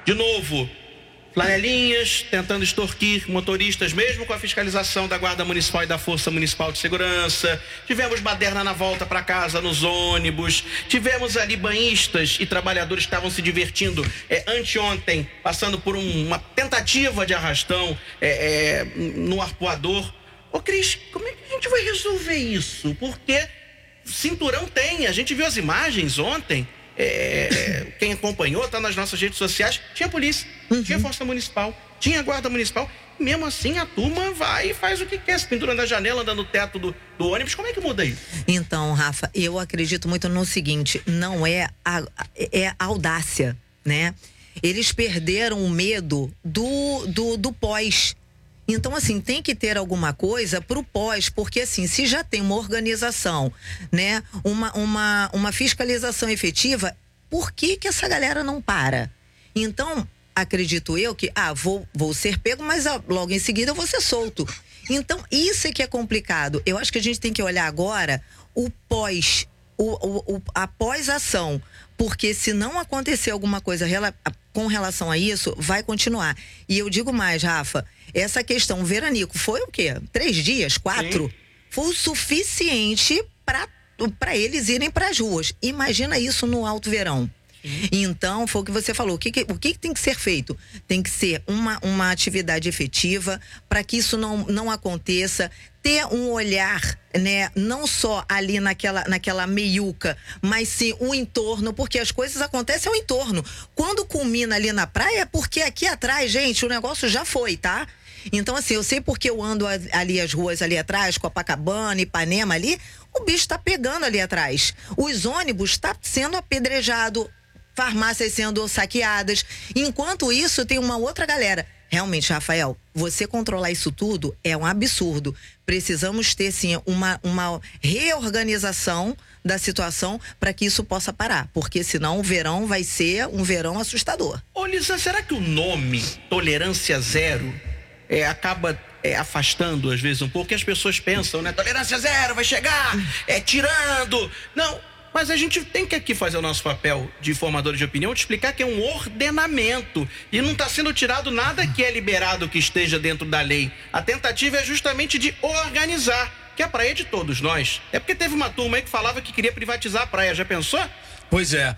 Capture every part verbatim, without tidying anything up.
De novo, flanelinhas tentando extorquir motoristas, mesmo com a fiscalização da Guarda Municipal e da Força Municipal de Segurança. Tivemos baderna na volta para casa nos ônibus. Tivemos ali banhistas e trabalhadores que estavam se divertindo é, anteontem, passando por um, uma tentativa de arrastão é, é, no arpoador. Ô Cris, como é que a gente vai resolver isso? Porque cinturão tem, a gente viu as imagens ontem. É, quem acompanhou, está nas nossas redes sociais, tinha polícia, uhum. tinha força municipal, tinha guarda municipal, mesmo assim a turma vai e faz o que quer, se pendura na janela, anda no teto do, do ônibus. Como é que muda isso? Então, Rafa, eu acredito muito no seguinte, não é a, é a audácia, né? Eles perderam o medo do, do, do pós. Então, assim, tem que ter alguma coisa pro pós, porque assim, se já tem uma organização, né, uma, uma, uma fiscalização efetiva, por que que essa galera não para? Então, acredito eu que, ah, vou, vou ser pego, mas ah, logo em seguida eu vou ser solto. Então, isso é que é complicado. Eu acho que a gente tem que olhar agora o pós, o, o, o, a pós-ação, porque se não acontecer alguma coisa rela, com relação a isso, vai continuar. E eu digo mais, Rafa, essa questão veranico foi o quê? Três dias? Quatro? Sim. Foi o suficiente para para eles irem para as ruas. Imagina isso no alto verão. Sim. Então, foi o que você falou. O que, que, o que tem que ser feito? Tem que ser uma, uma atividade efetiva para que isso não, não aconteça. Ter um olhar, né, não só ali naquela, naquela meiuca, mas sim o entorno, porque as coisas acontecem ao entorno. Quando culmina ali na praia, é porque aqui atrás, gente, o negócio já foi, tá? Então, assim, eu sei porque eu ando ali as ruas ali atrás, Copacabana, Ipanema ali, o bicho tá pegando ali atrás. Os ônibus tá sendo apedrejado, farmácias sendo saqueadas. Enquanto isso, tem uma outra galera. Realmente, Rafael, você controlar isso tudo é um absurdo. Precisamos ter, sim, uma, uma reorganização da situação para que isso possa parar. Porque senão o verão vai ser um verão assustador. Ô, Lisa, será que o nome Tolerância Zero é, acaba é, afastando, às vezes, um pouco? Que as pessoas pensam, né? Tolerância zero, vai chegar, é tirando. Não. Mas a gente tem que aqui fazer o nosso papel de formadores de opinião, de explicar que é um ordenamento e não está sendo tirado nada que é liberado que esteja dentro da lei. A tentativa é justamente de organizar, que a praia é de todos nós. É porque teve uma turma aí que falava que queria privatizar a praia, já pensou? Pois é.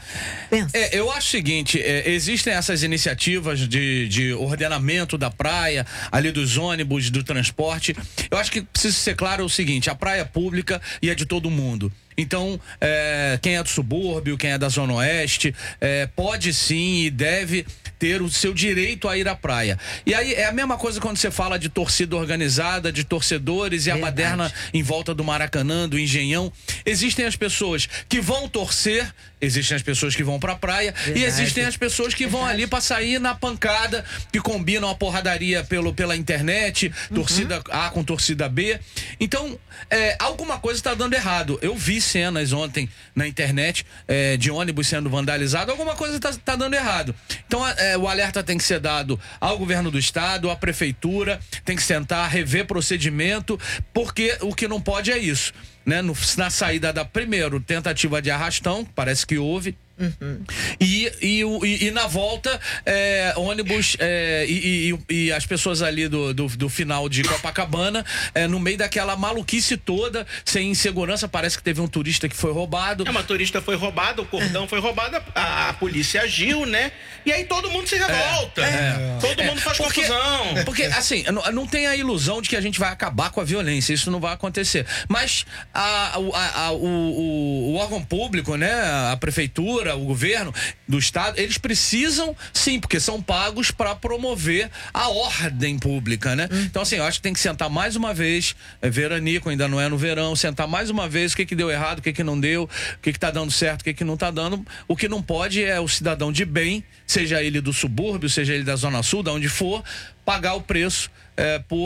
é. Eu acho o seguinte, é, existem essas iniciativas de, de ordenamento da praia, ali dos ônibus, do transporte. Eu acho que precisa ser claro o seguinte, a praia é pública e é de todo mundo. Então, é, quem é do subúrbio, quem é da Zona Oeste, é, pode sim e deve ter o seu direito a ir à praia. E aí é a mesma coisa quando você fala de torcida organizada, de torcedores e a baderna em volta do Maracanã, do Engenhão. Existem as pessoas que vão torcer, existem as pessoas que vão pra praia. Verdade. E existem as pessoas que vão ali pra sair na pancada, que combinam a porradaria pelo, pela internet, uhum. torcida A com torcida B. Então, é, alguma coisa tá dando errado. Eu vi cenas ontem na internet é, de ônibus sendo vandalizado, alguma coisa tá, tá dando errado. Então, é, o alerta tem que ser dado ao governo do estado, à prefeitura, tem que sentar, rever procedimento, porque o que não pode é isso, né? No, na saída da, primeiro, tentativa de arrastão, parece que houve, uhum. e, e, e, e na volta, é, ônibus é, e, e, e as pessoas ali do, do, do final de Copacabana, é, no meio daquela maluquice toda, sem insegurança, parece que teve um turista que foi roubado. É, uma turista foi roubada, o cordão foi roubado, a, a polícia agiu, né? E aí todo mundo se revolta, é, é, todo é, mundo faz porque, confusão. Porque, assim, não, não tem a ilusão de que a gente vai acabar com a violência, isso não vai acontecer. Mas a, a, a, o, o, o órgão público, né, a prefeitura, o governo do estado, eles precisam sim, porque são pagos para promover a ordem pública, né? Hum. Então, assim, eu acho que tem que sentar mais uma vez, é, veranico, ainda não é no verão, sentar mais uma vez o que que deu errado, o que que não deu, o que que tá dando certo, o que que não tá dando. O que não pode é o cidadão de bem, seja ele do subúrbio, seja ele da Zona Sul, de onde for, pagar o preço é, por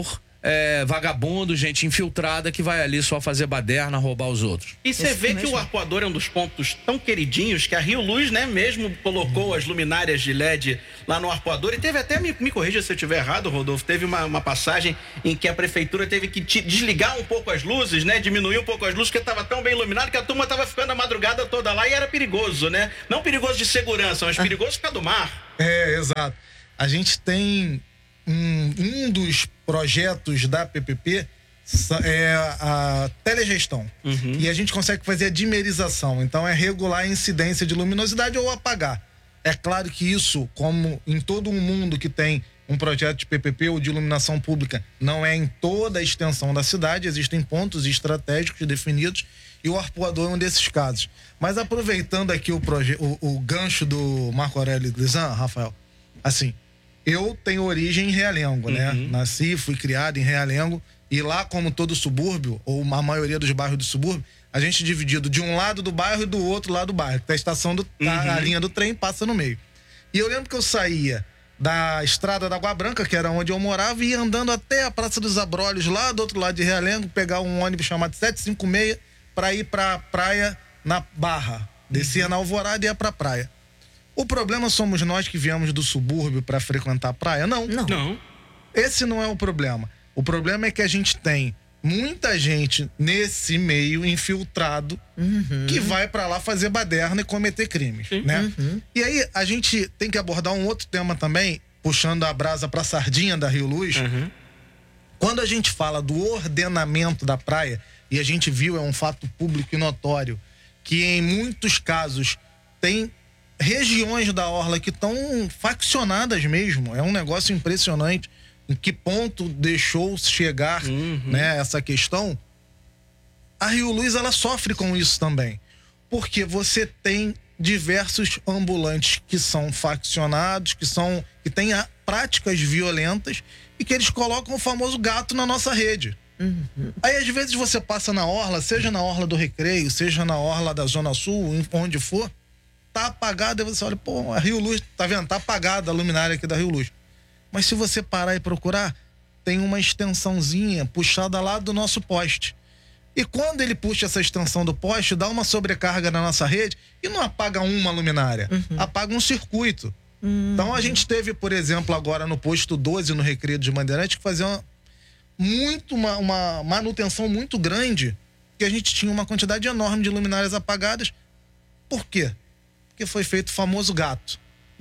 é, vagabundo, gente infiltrada que vai ali só fazer baderna, roubar os outros. E você vê mesmo. que o arpoador é um dos pontos tão queridinhos que a Rio Luz, né, mesmo colocou uhum. as luminárias de L E D lá no arpoador. E teve até, me, me corrija se eu estiver errado, Rodolfo, teve uma, uma passagem em que a prefeitura teve que te, desligar um pouco as luzes, né, diminuir um pouco as luzes, porque estava tão bem iluminado que a turma estava ficando a madrugada toda lá e era perigoso, né? Não perigoso de segurança, mas perigoso ficar do mar. É, exato. A gente tem um, um dos projetos da P P P é a telegestão. Uhum. E a gente consegue fazer a dimerização. Então é regular a incidência de luminosidade ou apagar. É claro que isso, como em todo um mundo que tem um projeto de P P P ou de iluminação pública, não é em toda a extensão da cidade, existem pontos estratégicos definidos e o arpoador é um desses casos. Mas aproveitando aqui o, proje- o, o gancho do Marco Aurélio Glizan, Rafael, assim, eu tenho origem em Realengo, uhum. né? Nasci, fui criado em Realengo e lá, como todo subúrbio, ou a maioria dos bairros do subúrbio, a gente é dividido de um lado do bairro e do outro lado do bairro. A estação, do, uhum. a, a linha do trem passa no meio. E eu lembro que eu saía da estrada da Água Branca, que era onde eu morava, e ia andando até a Praça dos Abrolhos, lá do outro lado de Realengo, pegar um ônibus chamado sete cinco seis para ir pra praia na Barra. Descia uhum. na Alvorada e ia pra praia. O problema somos nós que viemos do subúrbio para frequentar a praia? Não. Não. Não. Esse não é o problema. O problema é que a gente tem muita gente nesse meio infiltrado uhum. que vai para lá fazer baderna e cometer crimes, uhum. né? Uhum. E aí a gente tem que abordar um outro tema também, puxando a brasa pra sardinha da Rio Luz. Uhum. Quando a gente fala do ordenamento da praia, e a gente viu, é um fato público e notório, que em muitos casos tem regiões da orla que estão faccionadas mesmo. É um negócio impressionante em que ponto deixou chegar uhum. né, essa questão. A Rio Luz, ela sofre com isso também, porque você tem diversos ambulantes que são faccionados, que são que têm a, práticas violentas e que eles colocam o famoso gato na nossa rede. Uhum. Aí às vezes você passa na orla, seja na orla do Recreio, seja na orla da Zona Sul, onde for, tá apagada, e você olha, pô, a Rio Luz, tá vendo? Tá apagada a luminária aqui da Rio Luz. Mas se você parar e procurar, tem uma extensãozinha puxada lá do nosso poste. E quando ele puxa essa extensão do poste, dá uma sobrecarga na nossa rede e não apaga uma luminária, uhum. apaga um circuito. Uhum. Então a gente teve, por exemplo, agora no posto doze, no Recreio de Bandeirantes, que fazia uma, muito, uma, uma manutenção muito grande, que a gente tinha uma quantidade enorme de luminárias apagadas. Por quê? Porque foi feito o famoso gato.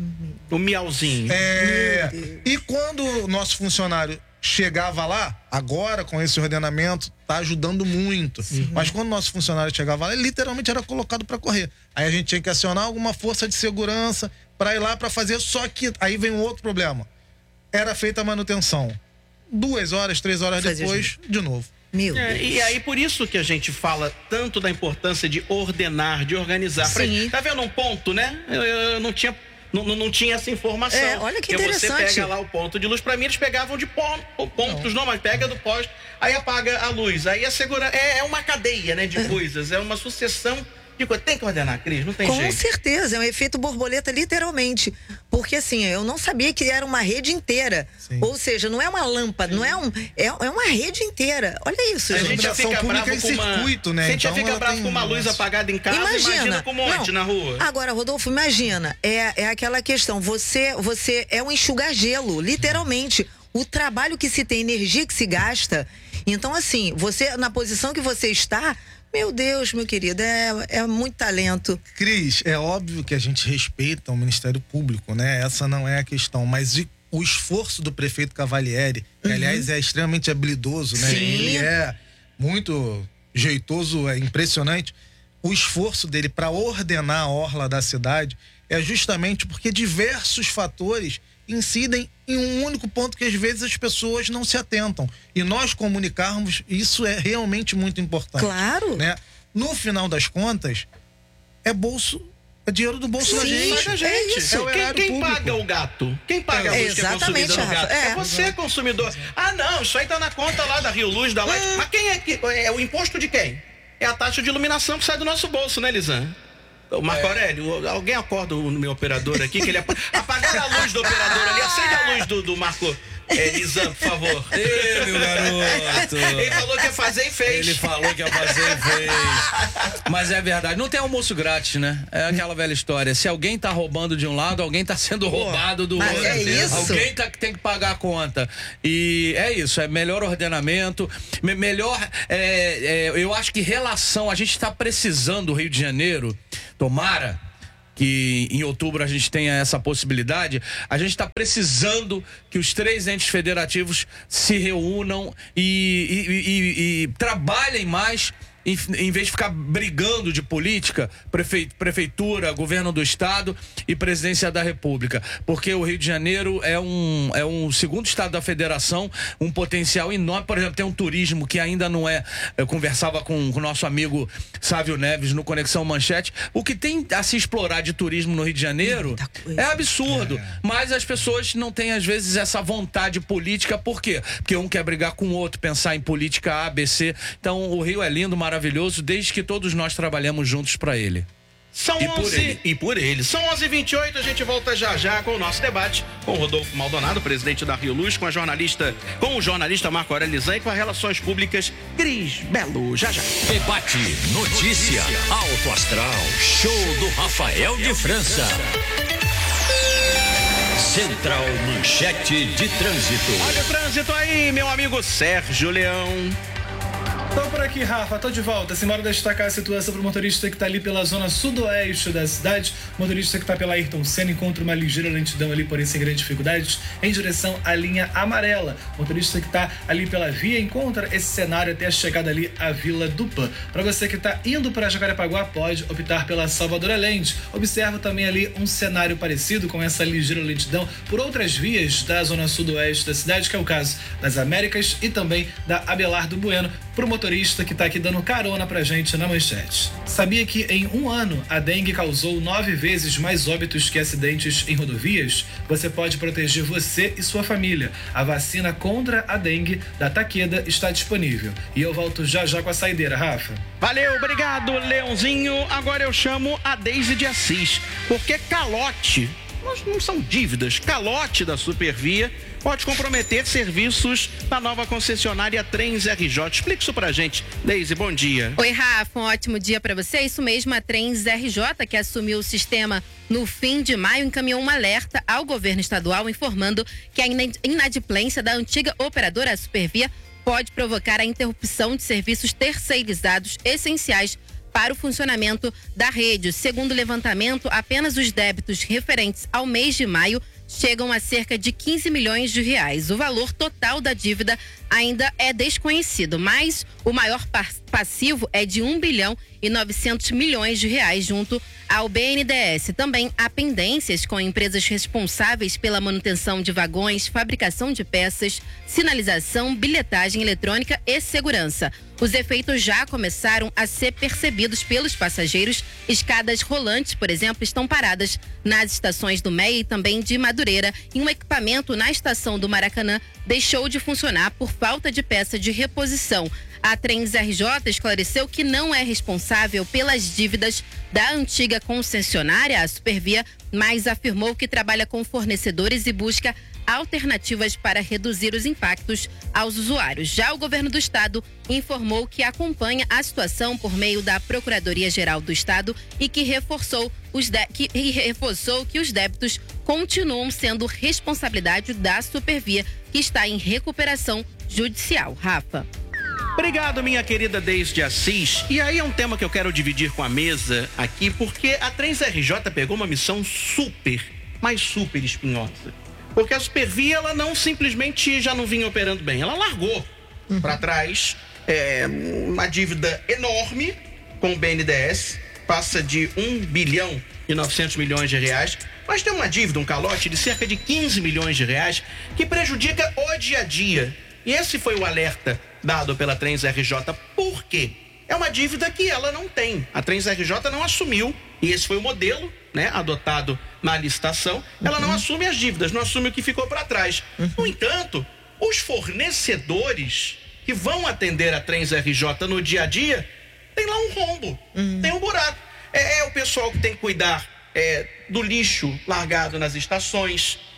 O miauzinho. É, e quando o nosso funcionário chegava lá, agora com esse ordenamento, tá ajudando muito. Sim. Mas quando o nosso funcionário chegava lá, ele literalmente era colocado para correr. Aí a gente tinha que acionar alguma força de segurança para ir lá para fazer, só que aí vem um outro problema. Era feita a manutenção. Duas horas, três horas Fazia depois, gente. de novo. Meu é, e aí por isso que a gente fala tanto da importância de ordenar, de organizar. Sim. Pra, tá vendo um ponto, né? Eu, eu não tinha... Não, não tinha essa informação. É, olha que interessante. Porque você pega lá o ponto de luz. Pra mim, eles pegavam de ponto, pontos, não. não, mas pega do poste, aí apaga a luz. Aí a segurança. É, é uma cadeia, né, de é. coisas. É uma sucessão de coisas. Tem que ordenar, Cris, não tem Com jeito. Com certeza, é um efeito borboleta, literalmente. Porque assim, eu não sabia que era uma rede inteira. Sim. Ou seja, não é uma lâmpada, Sim. não é um. É, é uma rede inteira. Olha isso, a gente. gente já fica bravo com uma, circuito, né? Se a gente então já fica bravo tem... com uma luz apagada em casa, imagina, imagina com um monte não. na rua. Agora, Rodolfo, imagina, é, é aquela questão, você, você é um enxugar gelo, literalmente. O trabalho que se tem, energia que se gasta. Então, assim, você, na posição que você está, meu Deus, meu querido, é, é muito talento. Cris, é óbvio que a gente respeita o Ministério Público, né? Essa não é a questão, mas de, o esforço do prefeito Cavalieri, que uhum. aliás é extremamente habilidoso, né? Sim. Ele é muito jeitoso, é impressionante. O esforço dele para ordenar a orla da cidade é justamente porque diversos fatores incidem em um único ponto que às vezes as pessoas não se atentam. E nós comunicarmos, isso é realmente muito importante. Claro. Né? No final das contas, é bolso, é dinheiro do bolso Sim, da gente. Paga a gente. É isso. É quem quem paga o gato? Quem paga a luz que é consumida no gato? É, é você, consumidor. Ah, não, isso aí tá na conta lá da Rio Luz, da Light. Hum. Mas quem é que... É o imposto de quem? É a taxa de iluminação que sai do nosso bolso, né, Lisan? O Marco é. Aurélio, alguém acorda o meu operador aqui, que ele ap... apagar a luz do operador ali, acende a luz do, do Marco, é, Nizam, por favor. Ê, meu garoto. Ele falou que ia fazer e fez. Ele falou que ia fazer e fez. Mas é verdade, não tem almoço grátis, né? É aquela velha história. Se alguém tá roubando de um lado, alguém tá sendo roubado do mas outro. é isso. Alguém tá, tem que pagar a conta. E é isso, é melhor ordenamento, me- melhor. É, é, eu acho que relação, a gente tá precisando do Rio de Janeiro, tomara que em outubro a gente tenha essa possibilidade, a gente está precisando que os três entes federativos se reúnam e, e, e, e trabalhem mais, em, em vez de ficar brigando de política, prefe, prefeitura, governo do estado e presidência da república, porque o Rio de Janeiro é um, é um segundo estado da federação, um potencial enorme. Por exemplo, tem um turismo que ainda não é, eu conversava com o nosso amigo Sávio Neves no Conexão Manchete, o que tem a se explorar de turismo no Rio de Janeiro é absurdo, é. Mas as pessoas não têm às vezes essa vontade política. Por quê? Porque um quer brigar com o outro, pensar em política A, B, C. Então o Rio é lindo, maravilhoso, maravilhoso, desde que todos nós trabalhamos juntos para ele. São e onze por ele. e por ele. São onze e vinte e oito, a gente volta já já com o nosso debate com o Rodolfo Maldonado, presidente da Rio Luz, com a jornalista, com o jornalista Marco Aurélio Lizan e com as relações públicas Cris Belo. Já já. Debate, notícia, alto astral, show do Rafael de França. Central Manchete de Trânsito. Olha o trânsito aí, meu amigo Sérgio Leão. Tô por aqui, Rafa, tô de volta. Simbora destacar a situação pro motorista que tá ali pela zona sudoeste da cidade. Motorista que tá pela Ayrton Senna encontra uma ligeira lentidão ali, porém sem grandes dificuldades, em direção à linha amarela. Motorista que tá ali pela via encontra esse cenário até a chegada ali à Vila do Pan. Para você que tá indo para Jacarepaguá, pode optar pela Salvador Allende. Observa também ali um cenário parecido com essa ligeira lentidão por outras vias da zona sudoeste da cidade, que é o caso das Américas e também da Abelardo Bueno, pro motorista que tá aqui dando carona pra gente na manchete. Sabia que em um ano a dengue causou nove vezes mais óbitos que acidentes em rodovias? Você pode proteger você e sua família. A vacina contra a dengue da Takeda está disponível. E eu volto já já com a saideira, Rafa. Valeu, obrigado, Leãozinho. Agora eu chamo a Deise de Assis, porque calote, mas não são dívidas, calote da Supervia pode comprometer serviços da nova concessionária Trens R J. Explica isso pra gente. Deise, bom dia. Oi, Rafa, um ótimo dia pra você. Isso mesmo, a Trens R J, que assumiu o sistema no fim de maio, encaminhou um alerta ao governo estadual informando que a inadimplência da antiga operadora Supervia pode provocar a interrupção de serviços terceirizados essenciais para o funcionamento da rede. Segundo o levantamento, apenas os débitos referentes ao mês de maio chegam a cerca de quinze milhões de reais. O valor total da dívida ainda é desconhecido, mas o maior passivo é de um bilhão e novecentos milhões de reais junto ao B N D E S. Também há pendências com empresas responsáveis pela manutenção de vagões, fabricação de peças, sinalização, bilhetagem eletrônica e segurança. Os efeitos já começaram a ser percebidos pelos passageiros. Escadas rolantes, por exemplo, estão paradas nas estações do M E I e também de Madureira, e um equipamento na estação do Maracanã deixou de funcionar por falta de peça de reposição. A Trens R J esclareceu que não é responsável pelas dívidas da antiga concessionária, a Supervia, mas afirmou que trabalha com fornecedores e busca alternativas para reduzir os impactos aos usuários. Já o governo do estado informou que acompanha a situação por meio da Procuradoria-Geral do Estado e que reforçou os de... que... e reforçou que os débitos continuam sendo responsabilidade da Supervia, que está em recuperação judicial. Rafa. Obrigado, minha querida Deise de Assis. E aí é um tema que eu quero dividir com a mesa aqui, porque a Trens R J pegou uma missão super, mas super espinhosa. Porque a Supervia, ela não simplesmente já não vinha operando bem, ela largou uhum. para trás é, uma dívida enorme com o B N D E S, passa de um bilhão e novecentos milhões de reais, mas tem uma dívida, um calote de cerca de quinze milhões de reais que prejudica o dia a dia. E esse foi o alerta dado pela Trens R J. Por quê? É uma dívida que ela não tem. A Trens R J não assumiu, e esse foi o modelo, né, adotado na licitação. Ela uhum. não assume as dívidas, não assume o que ficou para trás. Uhum. No entanto, os fornecedores que vão atender a Trens R J no dia a dia, tem lá um rombo, uhum. tem um buraco. É, é o pessoal que tem que cuidar é, do lixo largado nas estações,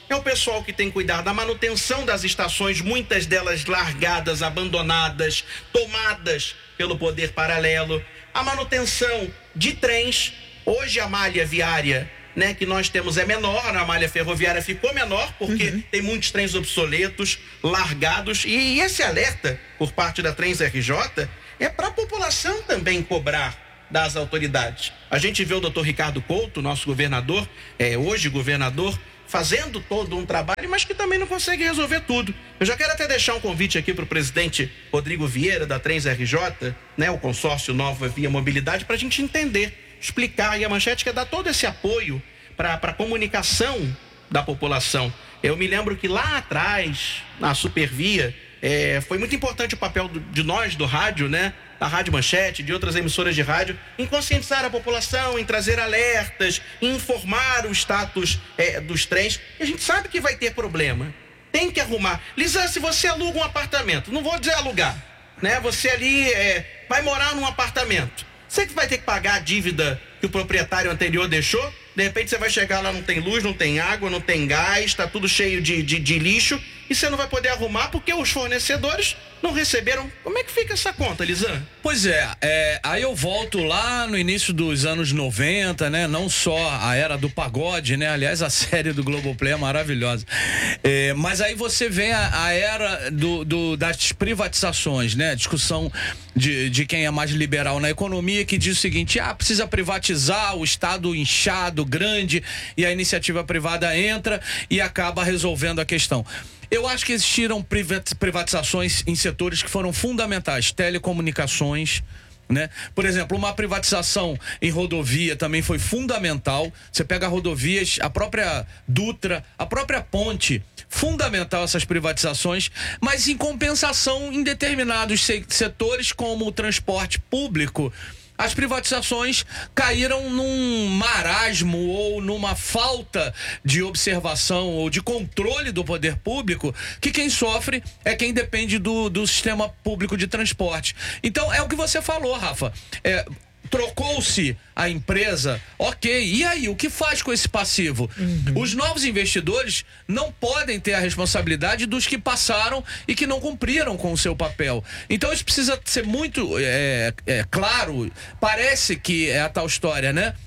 é o pessoal que tem que cuidar da manutenção das estações, muitas delas largadas, abandonadas, tomadas pelo poder paralelo, a manutenção de trens. Hoje a malha viária, né, que nós temos é menor, a malha ferroviária ficou menor porque uhum. tem muitos trens obsoletos, largados, e esse alerta por parte da Trens R J é para a população também cobrar das autoridades. A gente vê o doutor Ricardo Couto, nosso governador, é, hoje governador, fazendo todo um trabalho, mas que também não consegue resolver tudo. Eu já quero até deixar um convite aqui para o presidente Rodrigo Vieira, da Trens R J, né, o consórcio Nova Via Mobilidade, para a gente entender, explicar, e a Manchete quer dar todo esse apoio para a comunicação da população. Eu me lembro que lá atrás, na Supervia, é, foi muito importante o papel do, de nós do rádio, né, da Rádio Manchete, de outras emissoras de rádio, em conscientizar a população, em trazer alertas, em informar o status é, dos trens. E a gente sabe que vai ter problema, tem que arrumar. Lisan, se você aluga um apartamento, não vou dizer alugar, né, você ali é, vai morar num apartamento, você que vai ter que pagar a dívida que o proprietário anterior deixou. De repente você vai chegar lá, não tem luz, não tem água, não tem gás, está tudo cheio de, de, de lixo, e você não vai poder arrumar porque os fornecedores não receberam. Como é que fica essa conta, Lisan? Pois é, é, aí eu volto lá no início dos anos noventa, né? Não só a era do pagode, né? Aliás, a série do Globoplay é maravilhosa. É, mas aí você vem a, a era do, do, das privatizações, né? Discussão de, de quem é mais liberal na economia, que diz o seguinte: ah, precisa privatizar, o Estado inchado, grande, e a iniciativa privada entra e acaba resolvendo a questão. Eu acho que existiram privatizações em setores que foram fundamentais, telecomunicações, né? Por exemplo, uma privatização em rodovia também foi fundamental. Você pega rodovias, a própria Dutra, a própria ponte, fundamental essas privatizações, mas em compensação em determinados setores como o transporte público, as privatizações caíram num marasmo ou numa falta de observação ou de controle do poder público, que quem sofre é quem depende do, do sistema público de transporte. Então é o que você falou, Rafa. É, trocou-se a empresa, ok, e aí, o que faz com esse passivo? Uhum. Os novos investidores não podem ter a responsabilidade dos que passaram e que não cumpriram com o seu papel. Então isso precisa ser muito é, é, claro. Parece que é a tal história, né?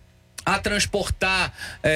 A transportar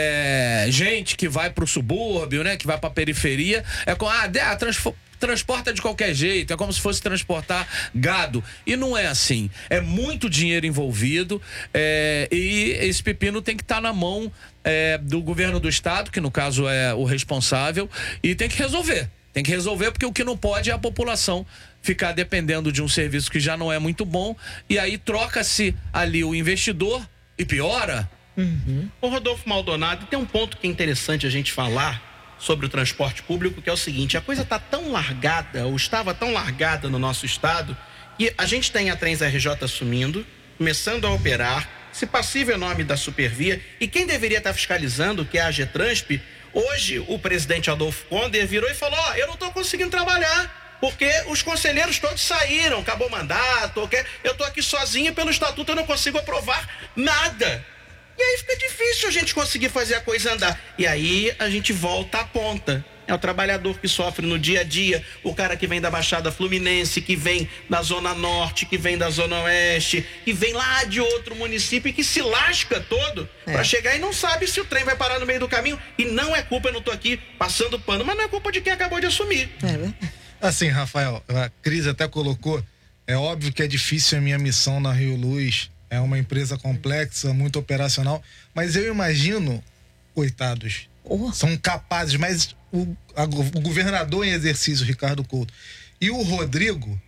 é, gente que vai pro subúrbio, né? Que vai pra periferia, é com ah, a transformação transporta de qualquer jeito, é como se fosse transportar gado, e não é assim. É muito dinheiro envolvido, é, e esse pepino tem que estar tá na mão é, do governo do estado, que no caso é o responsável, e tem que resolver, tem que resolver, porque o que não pode é a população ficar dependendo de um serviço que já não é muito bom, e aí troca-se ali o investidor e piora. Uhum. O Rodolfo Maldonado, tem um ponto que é interessante a gente falar sobre o transporte público, que é o seguinte: a coisa está tão largada, ou estava tão largada no nosso estado, que a gente tem a Trens R J assumindo, começando a operar, se passível é nome da Supervia, e quem deveria estar fiscalizando, que é a Getransp, hoje o presidente Adolfo Conder virou e falou: ó, oh, eu não estou conseguindo trabalhar, porque os conselheiros todos saíram, acabou o mandato, eu estou aqui sozinho, pelo estatuto eu não consigo aprovar nada. E aí fica difícil a gente conseguir fazer a coisa andar. E aí a gente volta à ponta. É o trabalhador que sofre no dia a dia, o cara que vem da Baixada Fluminense, que vem da Zona Norte, que vem da Zona Oeste, que vem lá de outro município e que se lasca todo é. para chegar e não sabe se o trem vai parar no meio do caminho. E não é culpa, eu não tô aqui passando pano, mas não é culpa de quem acabou de assumir. É. Assim, Rafael, a Cris até colocou, é óbvio que é difícil a minha missão na Rio Luz. É uma empresa complexa, muito operacional, mas eu imagino, coitados, oh. são capazes, mas o, a, o governador em exercício, Ricardo Couto, e o Rodrigo,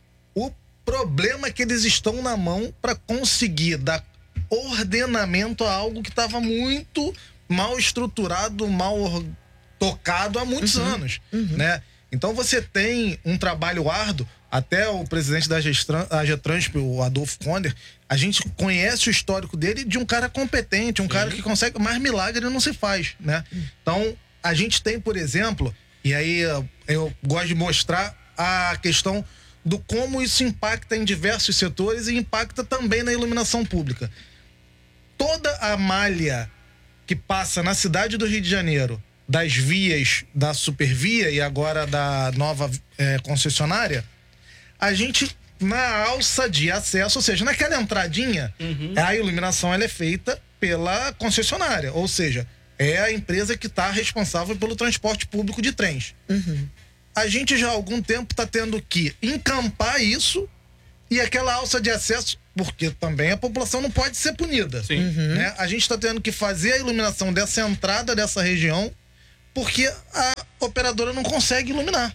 o problema é que eles estão na mão para conseguir dar ordenamento a algo que estava muito mal estruturado, mal tocado há muitos uhum. anos, uhum. né? Então você tem um trabalho árduo. Até o presidente da Getransp, o Adolfo Conder, a gente conhece o histórico dele de um cara competente, um Sim. cara que consegue, mais milagre não se faz, né? Então, a gente tem, por exemplo, e aí eu gosto de mostrar a questão do como isso impacta em diversos setores e impacta também na iluminação pública. Toda a malha que passa na cidade do Rio de Janeiro, das vias da Supervia e agora da nova é, concessionária, a gente, na alça de acesso, ou seja, naquela entradinha, uhum. a iluminação ela é feita pela concessionária, ou seja, é a empresa que está responsável pelo transporte público de trens. Uhum. A gente já há algum tempo está tendo que encampar isso e aquela alça de acesso, porque também a população não pode ser punida. Sim. Uhum. Né? A gente está tendo que fazer a iluminação dessa entrada dessa região porque a operadora não consegue iluminar.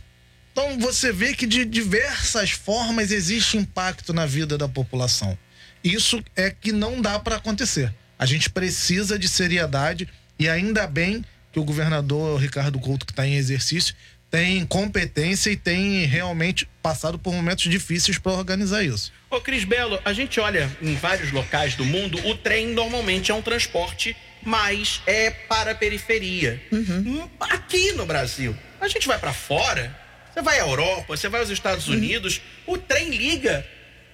Então você vê que de diversas formas existe impacto na vida da população. Isso é que não dá para acontecer. A gente precisa de seriedade e ainda bem que o governador Ricardo Couto, que está em exercício, tem competência e tem realmente passado por momentos difíceis para organizar isso. Ô Cris Belo, a gente olha em vários locais do mundo, o trem normalmente é um transporte mais é para a periferia. Uhum. Aqui no Brasil, a gente vai para fora, você vai à Europa, você vai aos Estados Unidos, uhum. o trem liga.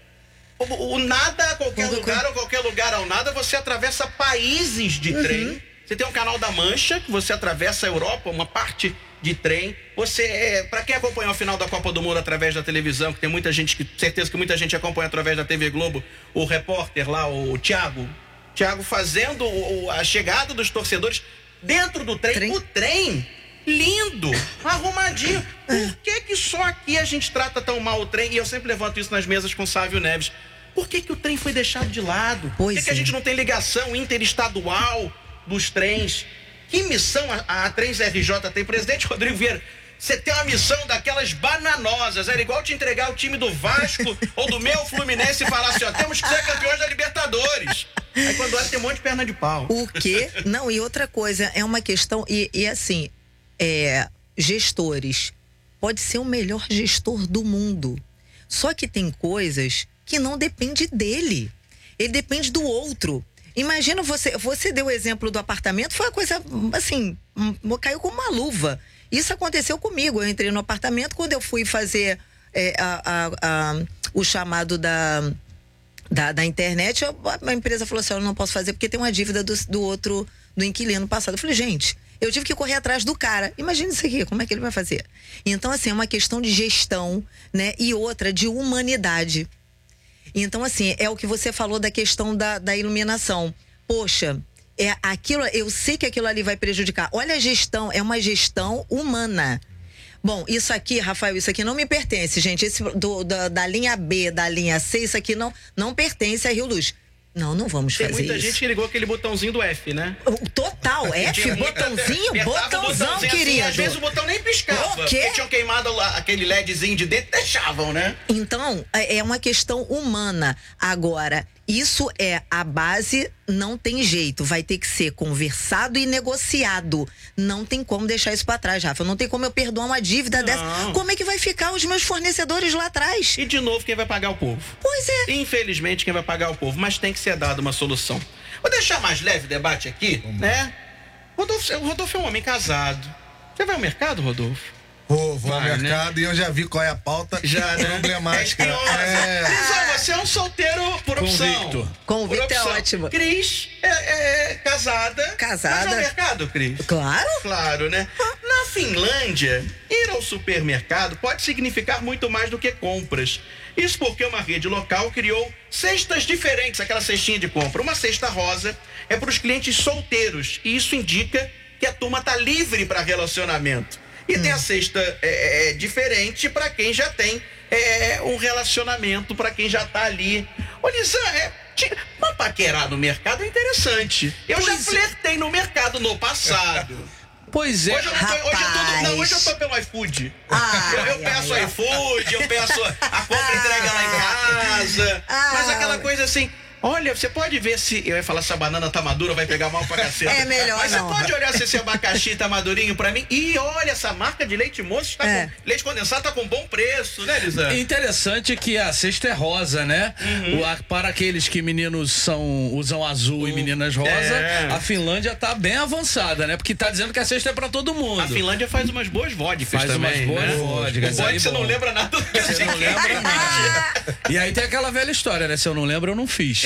O, o nada a qualquer uhum. lugar, ou qualquer lugar ao nada, você atravessa países de uhum. trem. Você tem o Canal da Mancha, que você atravessa a Europa, uma parte de trem. Você, é, para quem acompanhou a final da Copa do Mundo através da televisão, que tem muita gente, que certeza que muita gente acompanha através da T V Globo, o repórter lá, o Thiago, Thiago fazendo o, a chegada dos torcedores dentro do trem, trem? o trem lindo, arrumadinho. Por que que só aqui a gente trata tão mal o trem? E eu sempre levanto isso nas mesas com o Sávio Neves. Por que que o trem foi deixado de lado? Pois Por que, é. que a gente não tem ligação interestadual dos trens? Que missão a, a Trens R J tem? Presidente Rodrigo Vieira, você tem uma missão daquelas bananosas. Era igual te entregar o time do Vasco ou do meu Fluminense e falar assim, ó, temos que ser campeões da Libertadores. Aí quando olha tem um monte de perna de pau. O quê? Não, e outra coisa, é uma questão, e, e assim, é, gestores, pode ser o melhor gestor do mundo. Só que tem coisas que não depende dele. Ele depende do outro. Imagina você, você deu o exemplo do apartamento, foi uma coisa assim, caiu como uma luva. Isso aconteceu comigo, eu entrei no apartamento, quando eu fui fazer é, a, a, a, o chamado da, da, da internet, a, a empresa falou assim, eu não posso fazer porque tem uma dívida do, do outro, do inquilino passado. Eu falei, gente, eu tive que correr atrás do cara. Imagina isso aqui, como é que ele vai fazer? Então, assim, é uma questão de gestão, né? E outra, de humanidade. Então, assim, é o que você falou da questão da, da iluminação. Poxa, é aquilo, eu sei que aquilo ali vai prejudicar. Olha a gestão, é uma gestão humana. Bom, isso aqui, Rafael, isso aqui não me pertence, gente. Esse do, da, da linha B, da linha C, isso aqui não, não pertence a Rio Luz. Não, não vamos fazer isso. Tem muita isso. gente que ligou aquele botãozinho do F, né? Total, F, botãozinho, botãozão, assim, querido. Às vezes o botão nem piscava. O quê? Porque tinham queimado lá, aquele LEDzinho de dentro, deixavam, né? Então, é uma questão humana. Agora, isso é a base, não tem jeito. Vai ter que ser conversado e negociado. Não tem como deixar isso pra trás, Rafa. Não tem como eu perdoar uma dívida não. dessa. Como é que vai ficar os meus fornecedores lá atrás? E de novo, quem vai pagar o povo? Pois é. Infelizmente, quem vai pagar o povo. Mas tem que ser dada uma solução. Vou deixar mais leve o debate aqui, Vamos. né? Rodolfo, Rodolfo é um homem casado. Você vai ao mercado, Rodolfo? Vou, vou ao mercado, né? E eu já vi qual é a pauta já, né? problemática. É, é... Você é um solteiro por opção. Convicto. Convicto por opção. É ótimo. Cris é, é casada. Casada. Vai ao mercado, Cris? Claro. Claro, né? Na Finlândia, ir ao supermercado pode significar muito mais do que compras. Isso porque uma rede local criou cestas diferentes, aquela cestinha de compra. Uma cesta rosa é para os clientes solteiros. E isso indica que a turma tá livre para relacionamento. E hum. tem a cesta é, é, diferente para quem já tem é, um relacionamento, para quem já tá ali. Ô, Lisan, é, uma paquerar no mercado é interessante. Eu pois já flertei no mercado no passado. Pois é. Hoje eu, não tô, hoje eu tô, não, hoje eu tô pelo iFood. Ai, eu eu peço ai, iFood, eu peço a compra entrega lá em casa. Ai, mas aquela coisa assim... Olha, você pode ver se... Eu ia falar se a banana tá madura, vai pegar mal pra caceta. É melhor Mas não. você pode olhar se esse abacaxi tá madurinho pra mim. E olha, essa marca de leite moço tá é. com... Leite condensado tá com bom preço, né, Lisa? Interessante que a cesta é rosa, né? Uhum. O, a, para aqueles que meninos são, usam azul uhum. e meninas rosa, é. a Finlândia tá bem avançada, né? Porque tá dizendo que a cesta é pra todo mundo. A Finlândia faz umas boas vodkas faz também, umas boas né? vodkas. O vodka você não lembra nada do que você não lembra nada. E aí tem aquela velha história, né? Se eu não lembro, eu não fiz.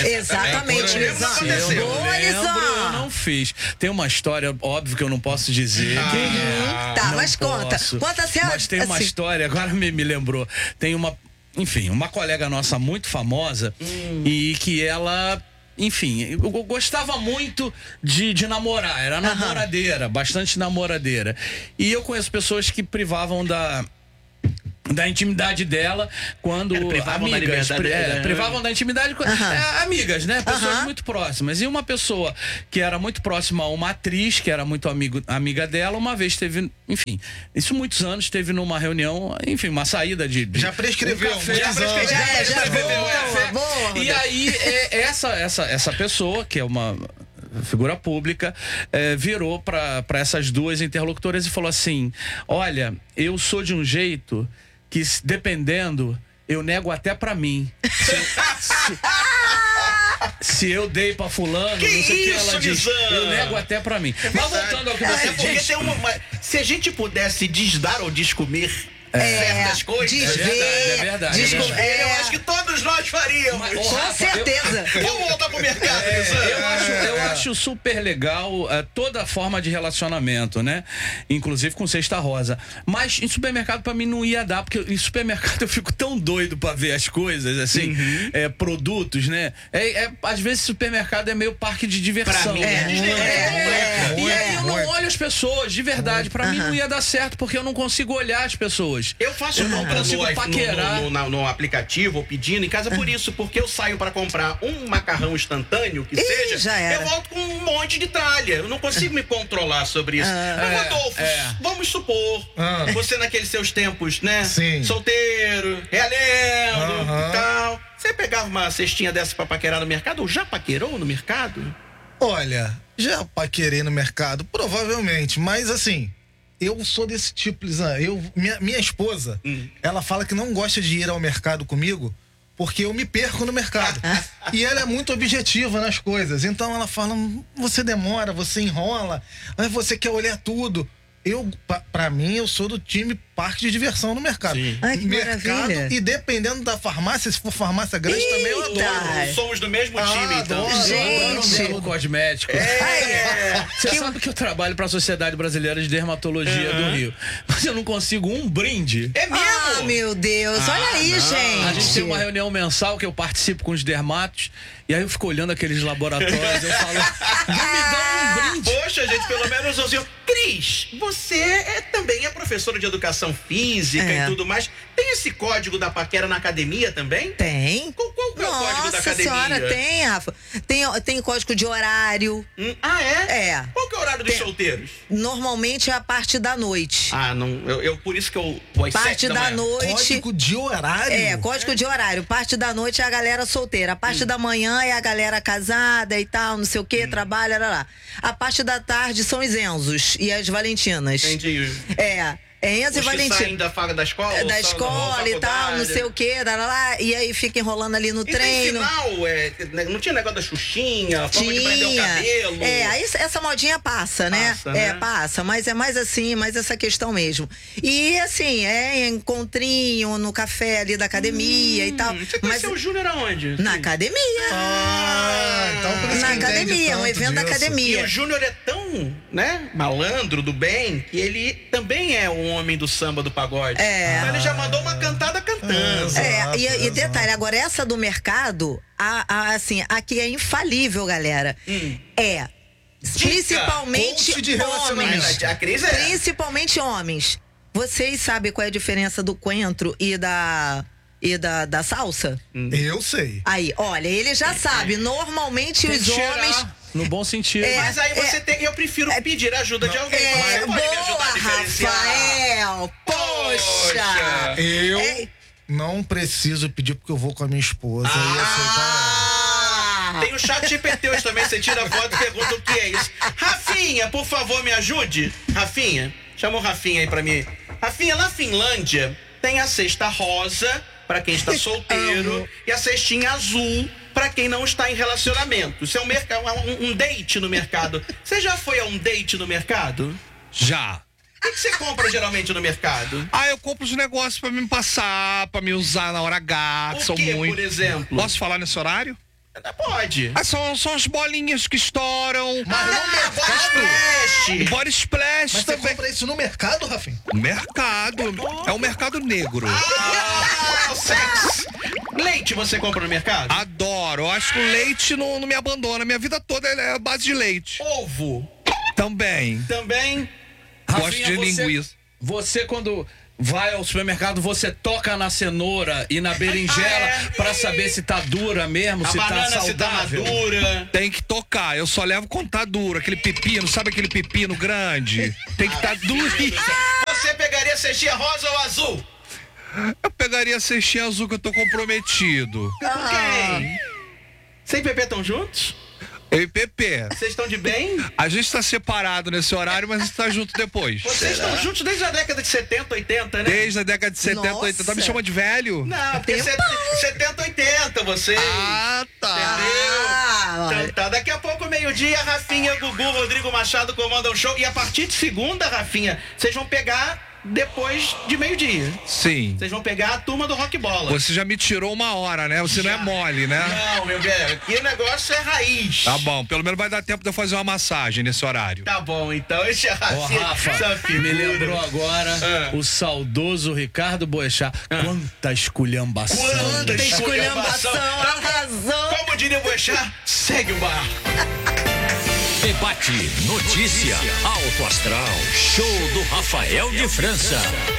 Exatamente, Lisan. Se eu não Boa, lembro, Lisan. eu não fiz. Tem uma história, óbvio que eu não posso dizer. Ah, quem é. tá, Não mas conta. posso. Conta assim, Mas tem uma assim. história, agora me, me lembrou. Tem uma, enfim, uma colega nossa muito famosa hum. e que ela... Enfim, eu gostava muito de, de namorar, era namoradeira, bastante namoradeira. E eu conheço pessoas que privavam da... da intimidade dela quando Era, privavam amigas, da pri, liberdade, é, né? privavam da intimidade Uhum. é, amigas, né? Pessoas Uhum. muito próximas. E uma pessoa que era muito próxima a uma atriz, que era muito amigo, amiga dela, uma vez teve, enfim, isso muitos anos, teve numa reunião, enfim, uma saída de... de Já prescreveu, um café, já prescreveu. já É, já prescreveu, boa, um café. boa, E aí, é, essa, essa, essa pessoa, que é uma figura pública, é, virou para essas duas interlocutoras e falou assim: olha, eu sou de um jeito que, dependendo, eu nego até pra mim. Se, se, se eu dei pra fulano, Que não sei o que isso, ela diz, Lisan? eu nego até pra mim. É Mas voltando ao que você é porque diz... tem uma, uma- se a gente pudesse desdar ou descomer certas coisas, desver, É verdade, é verdade, é desco- verdade. eu é, acho que todos nós faríamos. Mas, ô, com Rafa, certeza. Vamos voltar pro mercado, É, Lisan. eu, acho, eu acho super legal é, toda forma de relacionamento, né? Inclusive com cesta rosa. Mas em supermercado pra mim não ia dar, porque em supermercado eu fico tão doido pra ver as coisas, assim, Uhum. é, produtos, né? É, é, às vezes supermercado é meio parque de diversão. Pra mim, né? é Disney. É, é, Muito, e aí eu não muito. olho as pessoas, de verdade. Pra mim não ia dar certo, porque eu não consigo olhar as pessoas. Eu faço compra no, consigo no, paquerar. no, no- no aplicativo ou pedindo em casa por isso, porque eu saio pra comprar um macarrão instantâneo que Ih, seja, já era. eu volto com um monte de tralha. Eu não consigo me controlar sobre isso. Mas, É, Rodolfo, é. vamos supor, Ah. você naqueles seus tempos, né? Sim. Solteiro, realendo Aham. e tal. Você pegava uma cestinha dessa pra paquerar no mercado? Ou já paquerou no mercado? Olha, já paquerei no mercado, provavelmente, mas assim, eu sou desse tipo, Lisan. Eu, minha, minha esposa, Hum. ela fala que não gosta de ir ao mercado comigo porque eu me perco no mercado. E ela é muito objetiva nas coisas. Então ela fala: você demora, você enrola, mas você quer olhar tudo. Eu, pra, pra mim, eu sou do time parque de diversão no mercado. Sim. Ai, que maravilha. E dependendo da farmácia, se for farmácia grande também, eu Eita. adoro. Somos do mesmo Ah, time, então. adoro. Gente. Eu amo cosmético. É. Você sabe que eu trabalho para a Sociedade Brasileira de Dermatologia do Rio. Mas eu não consigo um brinde. É mesmo? Ah, meu Deus, olha aí, não. gente. A gente tem uma reunião mensal que eu participo com os dermatos. E aí eu fico olhando aqueles laboratórios. Eu falo, não me dá um brinde. Poxa, gente, pelo menos assim, ó, Cris, você é, também é professora de educação física É. e tudo mais. Tem esse código da paquera na academia também? Tem. Qual, qual que é o código da Nossa academia? senhora, tem, Rafa. Tem, tem código de horário. Hum, ah, é? É. Qual que é o horário dos Tem. solteiros? Normalmente é a parte da noite. Ah, não, eu, eu- por isso que eu vou às Parte sete da da manhã. noite. Código de horário? É, código de horário. Parte da noite é a galera solteira. A parte da manhã é a galera casada e tal, não sei o que, trabalha, lá, lá. A parte da tarde são os Enzos e as Valentinas. Entendi. É. É Enzo e Os que saem Valentina. da faga da escola? É, ou da são escola e tal, não faculdade? sei o que, lá, lá, lá, e aí fica enrolando ali no E treino. tem final, é, não tinha negócio da Xuxinha, forma de prender o Tinha. cabelo? É, aí essa modinha passa, né? Passa, É, né? passa, mas é mais assim, mais essa questão mesmo. E assim, é encontrinho no café ali da academia e tal. Você Mas conheceu o Júnior aonde? na academia. Ah, então por isso Na que entende academia, um tanto evento da disso. E academia. o Júnior é tão, né, malandro do bem, que ele também é um homem do samba do pagode. É. Então ele já mandou uma cantada cantando. É, Exato, e, e exato. detalhe, agora essa do mercado, a, a, assim, a que é infalível, galera, Hum. é principalmente coach de relacionamento. homens. Mas a Cris é. Principalmente homens. Vocês sabem qual é a diferença do coentro e da e da, da salsa? Eu sei. Aí, olha, ele já sabe. Normalmente Tem os que cheirar, homens. no bom sentido. É. Mas aí você tem. Eu prefiro pedir ajuda de alguém. É, Você pode me ajudar boa, a diferenciar? Rafael! Poxa! Eu É. não preciso pedir porque eu vou com a minha esposa. E eu sei qual é. Ah! Tem o chat G P T hoje também, você tira a foto e pergunta o que é isso. Rafinha, por favor, me ajude. Rafinha, chama o Rafinha aí pra mim. Rafinha, na Finlândia, tem a cesta rosa pra quem está solteiro e a cestinha azul pra quem não está em relacionamento. Isso é um, merca- um, um date no mercado. Você já foi a um date no mercado? Já. O que que você compra geralmente no mercado? Ah, eu compro os negócios pra me passar, pra me usar na hora H, que O são que, muito. por exemplo? Posso falar nesse horário? Pode. Ah, são, são as bolinhas que estouram. Mas no mercado. Splash. Body Splash Mas você também. compra isso no mercado, Rafinha? Mercado. É o mercado negro. Ah, sex. Leite você compra no mercado? Adoro. Eu acho que o leite não, não me abandona. Minha vida toda é a base de leite. Ovo. Também. Também. Gosto Rafinha, de você- linguiça. Você, quando vai ao supermercado, você toca na cenoura e na berinjela Ah, é? pra saber se tá dura mesmo, A se tá banana se tá saudável. madura. Tem que tocar. Eu só levo quando tá duro. Aquele pepino, sabe aquele pepino grande? Tem que estar tá duro. Você pegaria cestinha rosa ou azul? Eu pegaria a cestinha azul que eu tô comprometido. Com quem? Você e Pepe estão juntos? Eu e Pepe. Vocês estão de bem? A gente tá separado nesse horário, mas a gente tá junto depois. Vocês estão juntos desde a década de setenta, oitenta, né? Desde a década de setenta, Nossa. oitenta. Me chama de velho? Não, porque set- setenta, oitenta, vocês. Ah, tá. Entendeu? Ah, Então tá, daqui a pouco, meio-dia, Rafinha, Gugu, Rodrigo Machado comandam o show. E a partir de segunda, Rafinha, vocês vão pegar depois de meio-dia. Sim. Vocês vão pegar a turma do Rock Bola. Você já me tirou uma hora, né? Você não é mole, né? Não, meu velho, aqui o negócio é raiz. Tá bom, pelo menos vai dar tempo de eu fazer uma massagem nesse horário. Tá bom, então esse é Ô, Rafinha. Rafa, essa me figura. lembrou agora Ah. o saudoso Ricardo Boechat. Quanta esculhambação. Quanta Tem esculhambação, arrasou. Como diria o Boechat, segue o bar. Debate, notícia, alto astral, show do Rafael de França.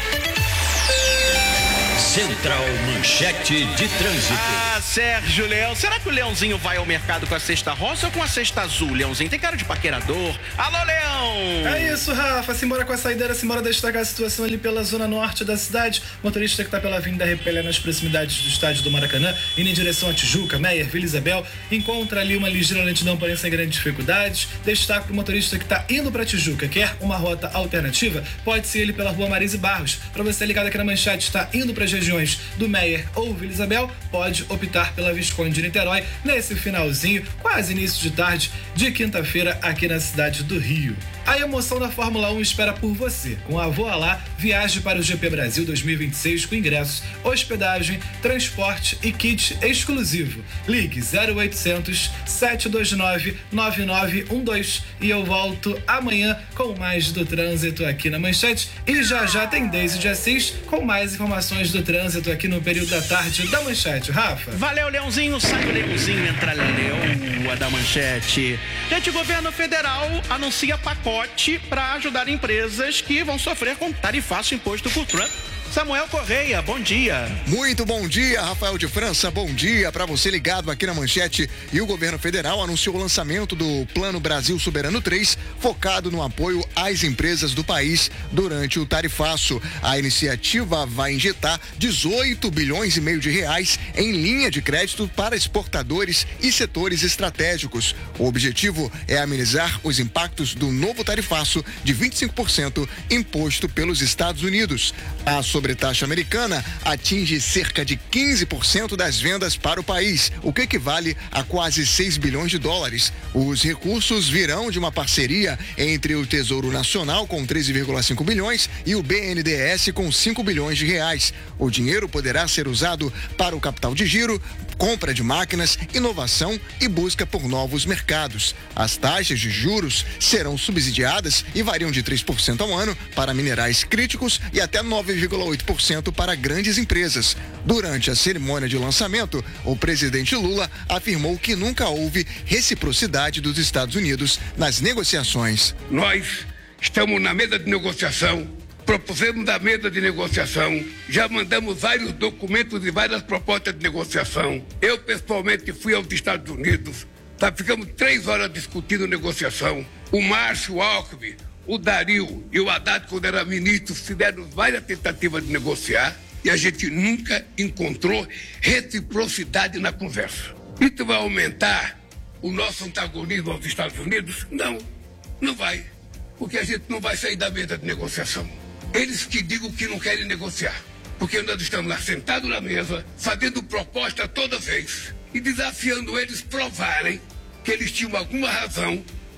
Central Manchete de Trânsito. Ah, Sérgio Leão. Será que o Leãozinho vai ao mercado com a cesta rosa ou com a cesta azul? Leãozinho tem cara de paquerador. Alô, Leão! É isso, Rafa. Simbora com a saideira, simbora destacar a situação ali pela zona norte da cidade. Motorista que tá pela Avenida Repelé nas proximidades do estádio do Maracanã, indo em direção a Tijuca, Meier, Vila Isabel, encontra ali uma ligeira lentidão, porém sem grandes dificuldades. Destaque pro motorista que tá indo pra Tijuca, quer uma rota alternativa, pode ser ele pela rua Marise Barros. Pra você ligado aqui na Manchete, está indo para as regiões do Meier ou Vila Isabel, pode optar pela Visconde de Niterói nesse finalzinho, quase início de tarde de quinta-feira aqui na cidade do Rio. A emoção da Fórmula um espera por você. Com a Voa Lá, viaje para o G P Brasil dois mil e vinte e seis com ingressos, hospedagem, transporte e kit exclusivo. Ligue zero oitocentos, sete dois nove, nove nove um dois e eu volto amanhã com mais do trânsito aqui na Manchete. E já já tem Deise de Assis com mais informações do trânsito aqui no período da tarde da Manchete. Rafa? Valeu, Leãozinho. Sai o Leãozinho, entra a Leoa da Manchete. Gente, o governo federal anuncia pacote para ajudar empresas que vão sofrer com tarifaço imposto por Trump. Samuel Correia, bom dia. Muito bom dia, Rafael de França, bom dia para você ligado aqui na Manchete. E o governo federal anunciou o lançamento do Plano Brasil Soberano três, focado no apoio às empresas do país durante o tarifaço. A iniciativa vai injetar dezoito bilhões e meio de reais em linha de crédito para exportadores e setores estratégicos. O objetivo é amenizar os impactos do novo tarifaço de vinte e cinco por cento imposto pelos Estados Unidos. A sobretaxa americana atinge cerca de quinze por cento das vendas para o país, o que equivale a quase seis bilhões de dólares. Os recursos virão de uma parceria entre o Tesouro Nacional com treze vírgula cinco bilhões e o B N D E S com cinco bilhões de reais. O dinheiro poderá ser usado para o capital de giro, compra de máquinas, inovação e busca por novos mercados. As taxas de juros serão subsidiadas e variam de três por cento ao ano para minerais críticos e até nove vírgula oito por cento para grandes empresas. Durante a cerimônia de lançamento, o presidente Lula afirmou que nunca houve reciprocidade dos Estados Unidos nas negociações. Nós estamos na mesa de negociação, propusemos a mesa de negociação, já mandamos vários documentos e várias propostas de negociação. Eu, pessoalmente, fui aos Estados Unidos, tá, ficamos três horas discutindo negociação. O Márcio Alckmin, o Dario e o Haddad, quando era ministro, fizeram várias tentativas de negociar e a gente nunca encontrou reciprocidade na conversa. Isso vai aumentar o nosso antagonismo aos Estados Unidos? Não, não vai, porque a gente não vai sair da mesa de negociação. Eles que digam que não querem negociar, porque nós estamos lá sentados na mesa, fazendo proposta toda vez e desafiando eles provarem que eles tinham alguma razão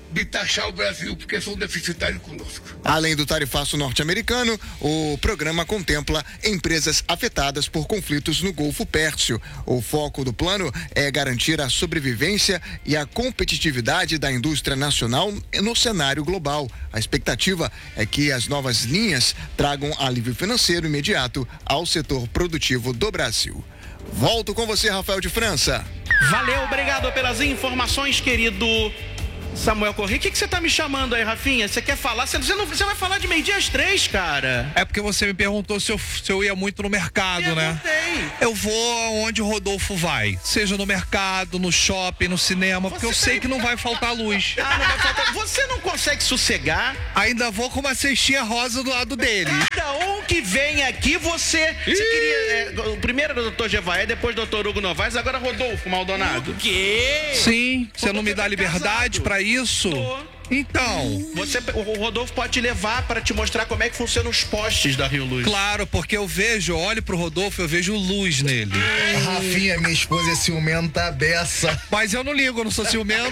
de taxar o Brasil, porque são deficitários conosco. Além do tarifaço norte-americano, o programa contempla empresas afetadas por conflitos no Golfo Pérsico. O foco do plano é garantir a sobrevivência e a competitividade da indústria nacional no cenário global. A expectativa é que as novas linhas tragam alívio financeiro imediato ao setor produtivo do Brasil. Volto com você, Rafael de França. Valeu, obrigado pelas informações, querido Samuel Corrêa. O que, que você tá me chamando aí, Rafinha? Você quer falar? Você, não, você vai falar de meio-dia às três, cara. É porque você me perguntou se eu, se eu ia muito no mercado, Perguntei. né? Eu vou onde o Rodolfo vai. Seja no mercado, no shopping, no cinema, porque eu sei que não vai faltar luz. Ah, não vai faltar. Você não consegue sossegar? Ainda vou com uma cestinha rosa do lado dele. Cada um que vem aqui, você... Você queria... É, o primeiro era o doutor Jevaé, depois o doutor Hugo Novaes, agora Rodolfo Maldonado. O quê? Sim, você não me dá liberdade pra isso? Tô. Então, Você, o Rodolfo pode te levar para te mostrar como é que funcionam os postes da Rio Luz. claro, porque eu vejo, eu olho pro Rodolfo, eu vejo luz nele. Rafinha, minha esposa é ciumenta beça. Mas eu não ligo, eu não sou ciumento.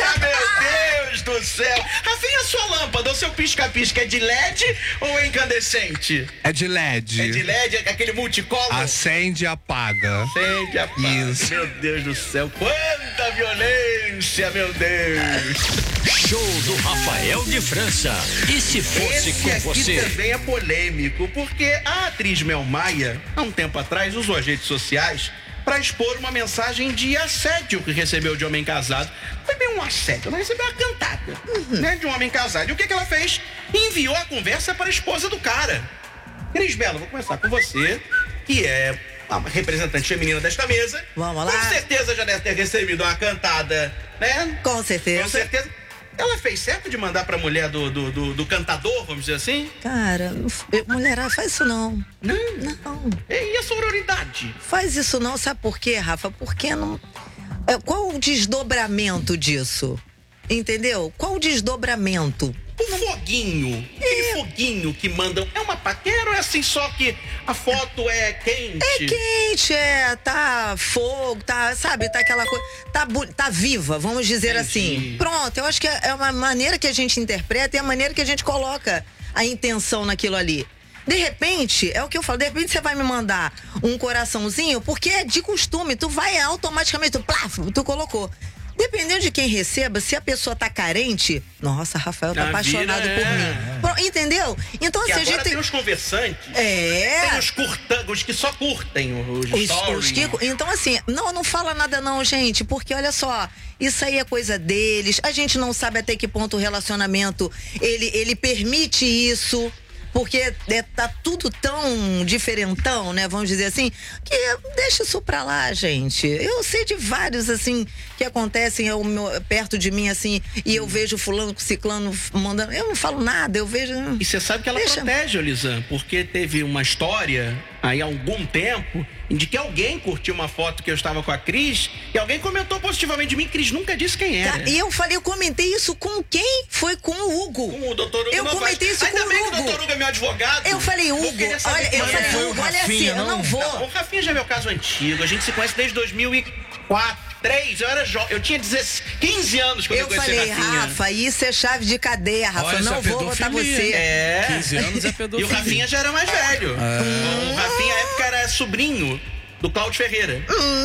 Meu Deus do céu! Rafinha, sua lâmpada, o seu pisca-pisca é de L E D ou é incandescente? É de L E D. É de L E D, é aquele multicolor? Acende e apaga. Acende, apaga. Isso. Meu Deus do céu, quanta violência, meu Deus! Show do Rafael de França. E se fosse Esse com aqui você? também é polêmico, porque a atriz Mel Maia, há um tempo atrás, usou as redes sociais para expor uma mensagem de assédio que recebeu de homem casado. Foi bem um assédio, ela recebeu uma cantada, uhum. né, de um homem casado. E o que, que ela fez? Enviou a conversa para a esposa do cara. Cris Belo, vou começar com você, que é a representante feminina desta mesa. Vamos lá. Com certeza já deve ter recebido uma cantada, né? Com certeza. Com certeza. Ela fez certo de mandar pra mulher do, do, do, do cantador, vamos dizer assim? Cara, eu- mulherada, faz isso não. Não. Não. E a sororidade? Faz isso não, sabe por quê, Rafa? Porque não. É, qual o desdobramento disso? Entendeu? Qual o desdobramento? O foguinho, aquele foguinho que mandam, é uma paquera ou é assim só que a foto é quente? É quente, é, tá fogo, tá, sabe, tá aquela coisa, tá, bu- tá viva, vamos dizer Entendi. assim. Pronto, eu acho que é é uma maneira que a gente interpreta e a maneira que a gente coloca a intenção naquilo ali. De repente, é o que eu falo, de repente você vai me mandar um coraçãozinho, porque é de costume, tu vai automaticamente, tu, plaf, tu colocou. Dependendo de quem receba, se a pessoa tá carente, nossa, Rafael tá A apaixonado vida por é. mim. Pro- Entendeu? Então, Que assim, a agora gente tem tem. os conversantes, É. tem os curtangos que só curtem os, Os, stories. os Kiko, então assim, não, não fala nada não, gente, porque olha só, isso aí é coisa deles, a gente não sabe até que ponto o relacionamento, ele, ele permite isso, porque é, tá tudo tão diferentão, né, vamos dizer assim, que deixa isso pra lá, gente. Eu sei de vários, assim, que acontecem ao meu- perto de mim, assim, e eu vejo fulano, ciclano mandando, eu não falo nada, eu vejo... E você sabe que ela Deixa. protege, Olisan, porque teve uma história aí há algum tempo de que alguém curtiu uma foto que eu estava com a Cris e alguém comentou positivamente de mim. Cris nunca disse quem era. Tá, e eu falei, eu comentei isso com quem? Foi com o Hugo. Com o doutor Hugo Eu Novaes. comentei isso Ainda com bem o que o Hugo. doutor Hugo é meu advogado. Eu falei, Vou Hugo, querer saber olha, quem eu é. falei, Foi o Hugo, olha assim, Rafinha, eu não vou. O Rafinha já é meu caso antigo. A gente se conhece desde dois mil e quatro, três. Eu era jovem. Eu tinha dezesseis, quinze anos quando eu, Eu conheci falei, Rafinha. Rafa, isso é chave de cadeia, Rafa. Olha, Eu não isso é vou botar pedofilia, você. hein? É. quinze anos é E o pedofilia. Rafinha já era mais velho. O Rafinha, na época, era sobrinho do Cláudio Ferreira.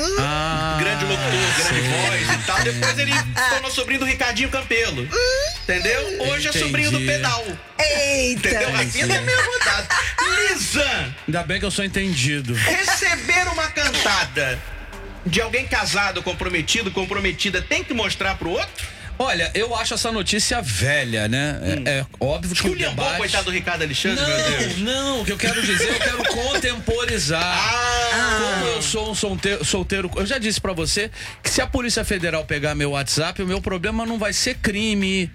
Ah, Grande locutor, grande voz e tal. Depois ele se tornou sobrinho do Ricardinho Campelo. Entendeu? Hoje Entendi. é sobrinho do Pedal. Eita. Entendeu? Rafinha tá meio rodado. Lisan, ainda bem que eu sou entendido. receber uma cantada de alguém casado, comprometido, comprometida, tem que mostrar pro outro? Olha, eu acho essa notícia velha, né? É, é óbvio que o Esculhambou, debate... coitado do Ricardo Alexandre, meu Deus. Não, não, o que eu quero dizer, eu quero contemporizar. Ah. Como eu sou um solteiro, solteiro, eu já disse pra você que se a Polícia Federal pegar meu WhatsApp, o meu problema não vai ser crime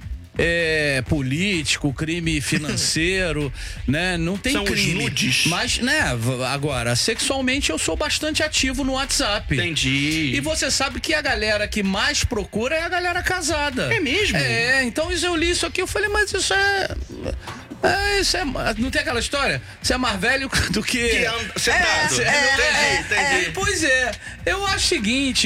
é, político, crime financeiro, né? Não tem São os crime. nudes. Mas, né, v- agora, sexualmente eu sou bastante ativo no WhatsApp. Entendi. E você sabe que a galera que mais procura é a galera casada. É mesmo? É, então eu li isso aqui, eu falei, mas isso é... É, isso é... Não tem aquela história? Você é mais velho do que... Que anda sentado. É, entendi, é, entendi. é, pois é, eu acho o seguinte...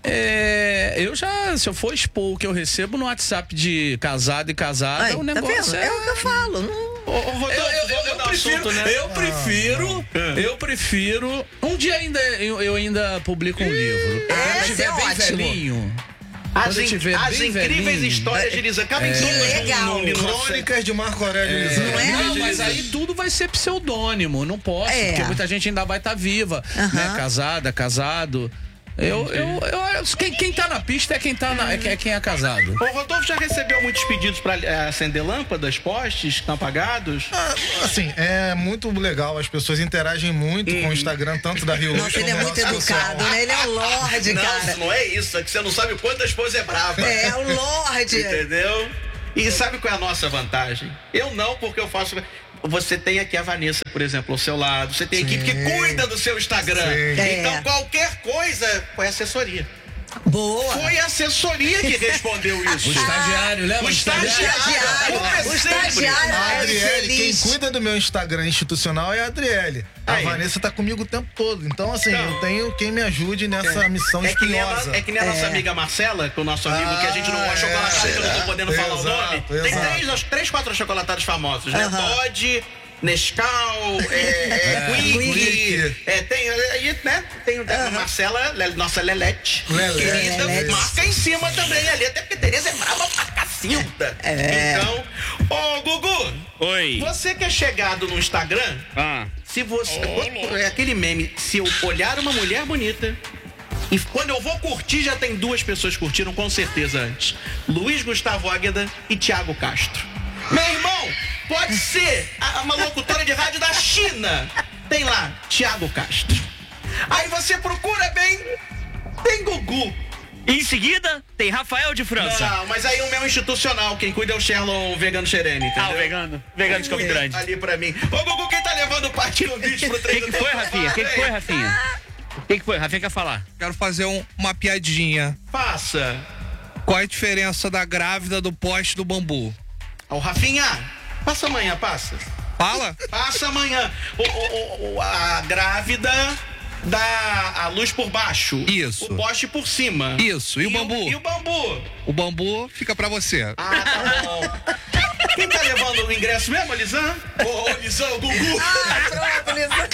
É, eu já, se eu for expor o que eu recebo no WhatsApp de casado e casada, Ai, o tá negócio vendo? é... É o que eu falo. Não... Ô, ô, Rodolfo, Eu, eu, eu, eu prefiro, assunto, né? eu prefiro, ah, eu prefiro. Um dia ainda eu, eu ainda publico um livro. É, Quando vai tiver ser bem ótimo. velhinho. As, Quando eu in- tiver as bem incríveis velhinho. histórias de Lisan. Cabem É. todas Que legal. num- num- num- Crônicas de Marco Aurélio Lisan. Não é? Não, mas aí tudo vai ser pseudônimo, não posso, É. porque muita gente ainda vai estar viva, Aham. né? Casada, casado. Eu, eu, eu, quem, quem tá na pista é quem tá na, é, quem- é quem é casado. O Rodolfo já recebeu muitos pedidos para acender lâmpadas, postes que estão apagados? Ah, assim, é muito legal, as pessoas interagem muito com o Instagram, tanto da Rio Luz Nossa, ele é como muito do nosso pessoal. educado, né? Ele é um lorde, Não, cara. isso não é isso, é que você não sabe o quanto a esposa é brava. É, o lorde. Entendeu? E sabe qual é a nossa vantagem? Eu não, porque eu faço... Você tem aqui a Vanessa, por exemplo, ao seu lado. Você tem a equipe que cuida do seu Instagram. Sim. Então, É. qualquer coisa foi assessoria. Boa. Foi a assessoria que respondeu isso. O estagiário, lembra? O estagiário. Estagiário. Como é O sempre. estagiário. A é Adriele, quem feliz. cuida do meu Instagram institucional é a Adriele. A Aí. Vanessa tá comigo o tempo todo. Então, assim, Então. eu tenho quem me ajude nessa missão É que, nem a, espinhosa. é que nem a nossa É. amiga Marcela, que é o nosso amigo, que a gente não Ah, gosta de chocolatados, que eu não tô podendo falar o Exato, nome. Tem exato. três, três, quatro chocolatados famosos, né? Aham. Todd, Nescau, é, é, Quick, Quick. é, tem, aí, né? Tem a Marcela, Le- nossa Lelete, Lelete. querida, Lelete. marca em cima também ali, até porque Tereza é brava pra cacilda. É. Então, ô Gugu, Oi. você que é chegado no Instagram, Ah. se você. É aquele meme, se eu olhar uma mulher bonita. E quando eu vou curtir, já tem duas pessoas curtiram, com certeza, antes. Luiz Gustavo Águeda e Thiago Castro. Meu irmão, pode ser a- uma locutora de rádio da China. Tem lá, Thiago Castro. Aí você procura bem, tem Gugu. E em seguida, tem Rafael de França. Não, mas aí o meu institucional, quem cuida é o Sherlon Vegano Xerene, entendeu? Ah, o vegano. Vegano de Campo Grande. Ali pra mim. Ô, Gugu, quem tá levando parte no vídeo pro O que, treino? que foi, Rafinha? O que, que foi, Rafinha? O que, que foi? Rafinha quer falar. Quero fazer um- uma piadinha. Faça. Qual é a diferença da grávida do poste do bambu? Ô, Rafinha, passa amanhã, passa. Fala? Passa amanhã. O, o- o- a grávida dá a luz por baixo. Isso. O poste por cima. Isso. E o bambu? E o bambu? O bambu fica pra você. Ah, tá bom. Quem tá levando o ingresso mesmo, Lisan? Ô, ô, Lisan, o Gugu. Ah, pronto, Lisan.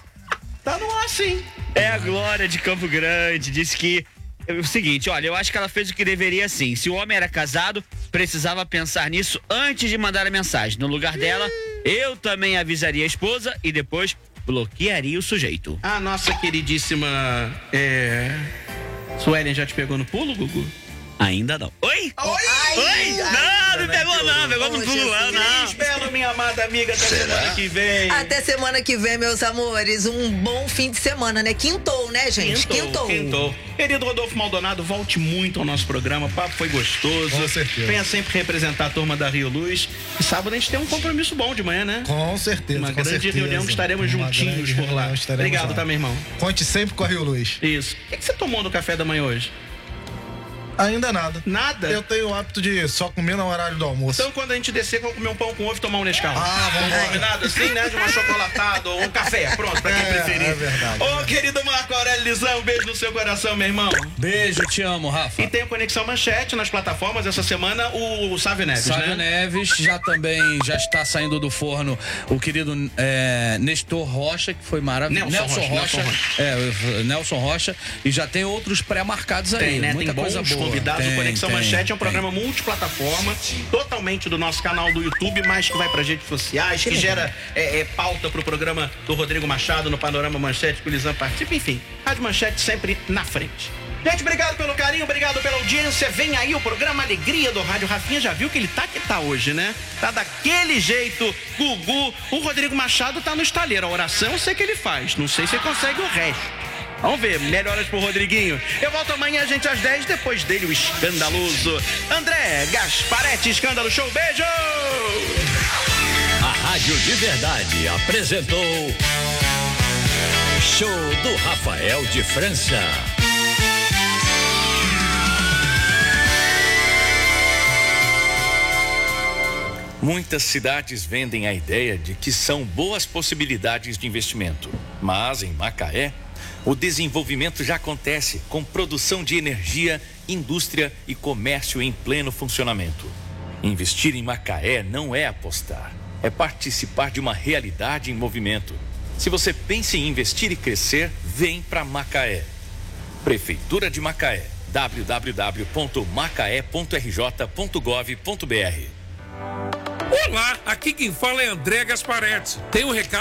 Tá no ar, sim. É a Glória de Campo Grande, disse que é o seguinte, olha, eu acho que ela fez o que deveria sim. Se o homem era casado, precisava pensar nisso antes de mandar a mensagem. No lugar dela, eu também avisaria a esposa e depois bloquearia o sujeito. A nossa queridíssima é... Suelen já te pegou no pulo, Gugu? Ainda não. Oi? Oi! Oi? Não, não pegou não, pegou no Ô, pulo não, não. Espero, minha amada amiga, até semana que vem. Até semana que vem, meus amores. Um bom fim de semana, né? Quintou, né, gente? Quintou. Quintou. Querido Rodolfo Maldonado, volte muito ao nosso programa. O papo foi gostoso. Com certeza. Venha sempre representar a turma da Rio Luz. E sábado a gente tem um compromisso bom de manhã, né? Com certeza. Uma com grande certeza. reunião que estaremos Uma juntinhos grande por lá. reunião, estaremos Obrigado, lá. tá, meu irmão? Conte sempre com a Rio Luz. Isso. O que que você tomou no café da manhã hoje? Ainda nada. Nada? Eu tenho o hábito de só comer no horário do almoço. Então, quando a gente descer, vamos comer um pão com ovo e tomar um Nescau. Ah, vamos lá. Combinado assim, né? De uma chocolatada ou um café. Pronto, pra quem É, preferir. é verdade, Ô, querido Marco Aurélio Lisan, um beijo no seu coração, meu irmão. Beijo, te amo, Rafa. E tem o Conexão Manchete nas plataformas. Essa semana, o Sávio Neves, Sávio né? Neves já também já está saindo do forno o querido é, Nestor Rocha, que foi maravilhoso. Nelson Rocha, Nelson É, Nelson Rocha. E já tem outros pré-marcados aí. Tem, né? Muita Tem coisa bons boa. convidados. Tem, o Conexão tem, Manchete é um tem. programa multiplataforma, totalmente do nosso canal do YouTube, mas que vai para redes sociais, que gera é, é, pauta pro programa do Rodrigo Machado no Panorama Manchete, que o Lisan participa. Enfim, Rádio Manchete sempre na frente. Gente, obrigado pelo carinho, obrigado pela audiência. Vem aí o programa Alegria do Rádio. Rafinha já viu que ele tá que tá hoje, né? Tá daquele jeito, Gugu. O Rodrigo Machado tá no estaleiro. A oração eu sei que ele faz, não sei se ele consegue o resto. Vamos ver, melhoras pro Rodriguinho. Eu volto amanhã, gente, às dez, depois dele o escandaloso André Gasparetti, Escândalo Show. Beijo! A Rádio de Verdade apresentou Show do Rafael de França. Muitas cidades vendem a ideia de que são boas possibilidades de investimento. Mas em Macaé, o desenvolvimento já acontece com produção de energia, indústria e comércio em pleno funcionamento. Investir em Macaé não é apostar, é participar de uma realidade em movimento. Se você pensa em investir e crescer, vem para Macaé. Prefeitura de Macaé, w w w ponto macaé ponto r j ponto gov ponto b r. Olá, aqui quem fala é André Gasparetti. Tem um recado